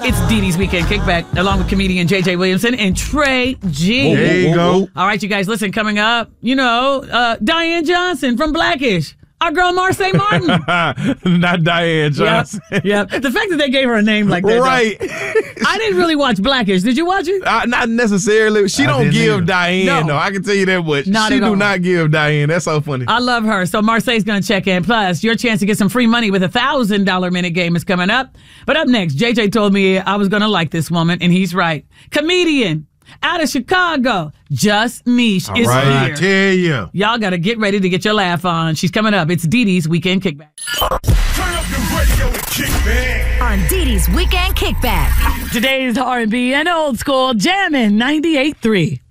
It's Dee Dee's Weekend Kickback, along with comedian JJ Williamson and Trey G. There you go. All right, you guys, listen, coming up, Diane Johnson from Blackish. Our girl Marseille Martin. Not Diane Johnson. Yep. The fact that they gave her a name like that. Right. I didn't really watch Blackish. Did you watch it? Not necessarily. She don't give either. Diane, No. though. I can tell you that much. Not She at all. do not give Diane. That's so funny. I love her. So Marseille's going to check in. Plus, your chance to get some free money with a $1,000 minute game is coming up. But up next, JJ told me I was going to like this woman, and he's right. Comedian out of Chicago, Just Niche is I here. tell you. Y'all got to get ready to get your laugh on. She's coming up. It's Dee Dee's Weekend Kickback. Turn up the radio and kick back. On Dee Dee's Weekend Kickback. Today's R&B and old school jamming 98.3.